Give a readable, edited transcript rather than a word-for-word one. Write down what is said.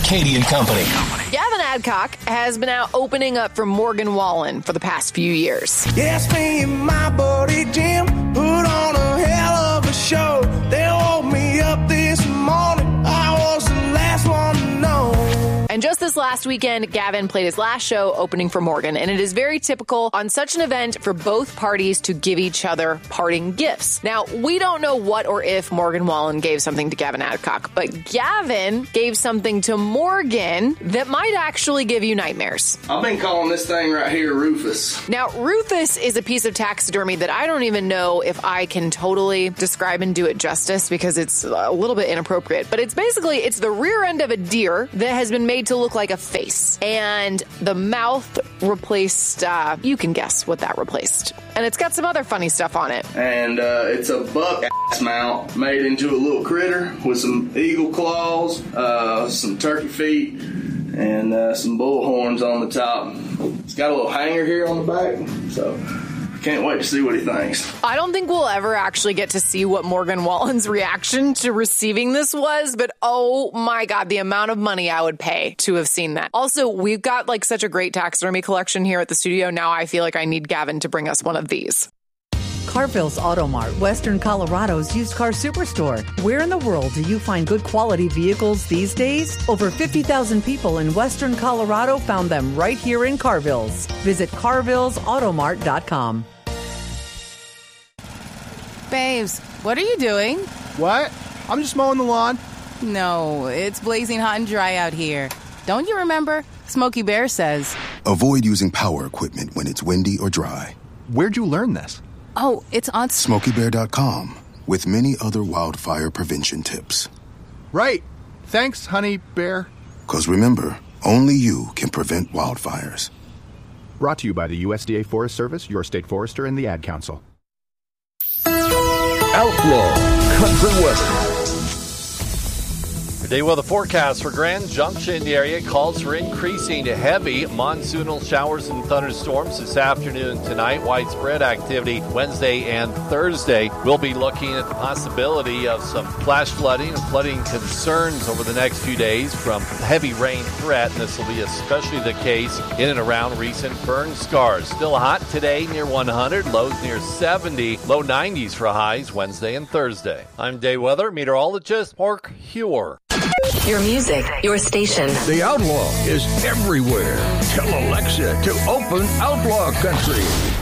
Katie and Company. Gavin Adcock has been out opening up for Morgan Wallen for the past few years. Yes, me and my buddy Jim put on a hell of a show. They woke me up this morning. I was the last one to know. And just this last weekend, Gavin played his last show opening for Morgan. And it is very typical on such an event for both parties to give each other parting gifts. Now, we don't know what or if Morgan Wallen gave something to Gavin Adcock, but Gavin gave something to Morgan that might actually give you nightmares. I've been calling this thing right here Rufus. Now, Rufus is a piece of taxidermy that I don't even know if I can totally describe and do it justice because it's a little bit inappropriate. But it's the rear end of a deer that has been made to look like a face. And the mouth replaced, you can guess what that replaced. And it's got some other funny stuff on it. And it's a buck ass mount made into a little critter with some eagle claws, some turkey feet, and some bull horns on the top. It's got a little hanger here on the back, so I can't wait to see what he thinks. I don't think we'll ever actually get to see what Morgan Wallen's reaction to receiving this was, but oh my God, the amount of money I would pay to have seen that. Also, we've got like such a great taxidermy collection here at the studio. Now I feel like I need Gavin to bring us one of these. Carville's Auto Mart, Western Colorado's used car superstore. Where in the world do you find good quality vehicles these days? Over 50,000 people in Western Colorado found them right here in Carville's. Visit carvillesautomart.com. Babes, what are you doing? What? I'm just mowing the lawn. No, it's blazing hot and dry out here. Don't you remember? Smokey Bear says, avoid using power equipment when it's windy or dry. Where'd you learn this? oh, it's on SmokeyBear.com with many other wildfire prevention tips. Right. Thanks, Honey Bear. 'Cause remember, only you can prevent wildfires. Brought to you by the USDA Forest Service, your state forester, and the Ad Council. Outlaw Country Western. Today, well, the forecast for Grand Junction area calls for increasing to heavy monsoonal showers and thunderstorms this afternoon, tonight. Widespread activity Wednesday and Thursday. We'll be looking at the possibility of some flash flooding and flooding concerns over the next few days from heavy rain threat, and this will be especially the case in and around recent burn scars. Still hot today, near 100, lows near 70, low 90s for highs Wednesday and Thursday. I'm day weather meteorologist Mark Hewer. Your music, your station. The Outlaw is everywhere. Tell Alexa to open Outlaw Country.